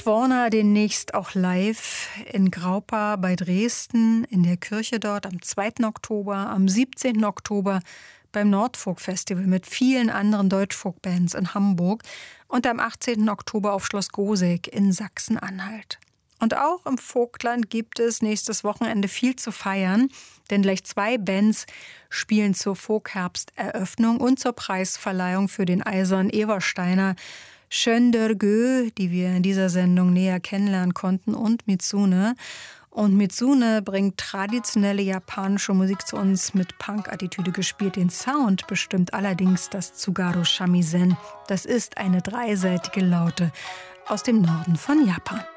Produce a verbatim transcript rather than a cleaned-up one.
Warner demnächst auch live in Graupa bei Dresden, in der Kirche dort am zweiten Oktober, am siebzehnten Oktober beim Nordfolk-Festival mit vielen anderen Deutschfolk-Bands in Hamburg und am achtzehnten Oktober auf Schloss Goseck in Sachsen-Anhalt. Und auch im Vogtland gibt es nächstes Wochenende viel zu feiern, denn gleich zwei Bands spielen zur Folkherbst-Eröffnung und zur Preisverleihung für den Eisernen Ebersteiner Schöndergö, die wir in dieser Sendung näher kennenlernen konnten, und Mitsune. Und Mitsune bringt traditionelle japanische Musik zu uns mit Punk-Attitüde gespielt. Den Sound bestimmt allerdings das Tsugaru Shamisen. Das ist eine dreiseitige Laute aus dem Norden von Japan.